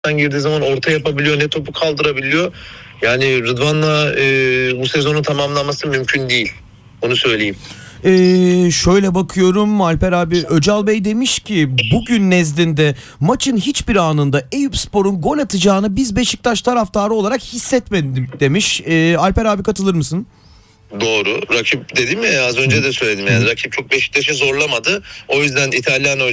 girdiği zaman orta yapabiliyor, ne topu kaldırabiliyor. Yani Rıdvan'la bu sezonu tamamlaması mümkün değil. Onu söyleyeyim. Şöyle bakıyorum, Alper abi, Öcal Bey demiş ki bugün nezdinde maçın hiçbir anında Eyüpspor'un gol atacağını biz Beşiktaş taraftarı olarak hissetmedim demiş. Alper abi, katılır mısın? Doğru. Rakip dedim ya, az önce de söyledim, yani rakip çok Beşiktaş'ı zorlamadı. O yüzden İtalyan